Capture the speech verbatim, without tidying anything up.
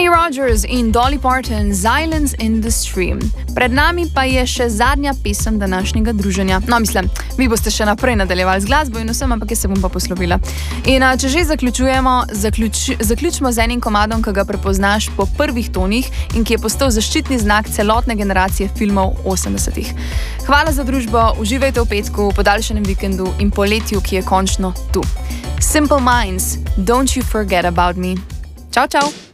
Kenny Rogers in Dolly Parton, Silence in the Stream. Pred nami pa je še zadnja pesem današnjega druženja. No, mislim, vi boste še naprej nadaljevali z glasbo in vsem, ampak jaz se bom pa poslovila. In a, če že zaključujemo, zaključ, zaključimo z enim komadom, ki ga prepoznaš po prvih tonih in ki je postal zaščitni znak celotne generacije filmov osemdesetih. Hvala za družbo, uživajte v petku, podaljšanem vikendu in poletju, ki je končno tu. Simple Minds, Don't You Forget About Me. Čau, čau!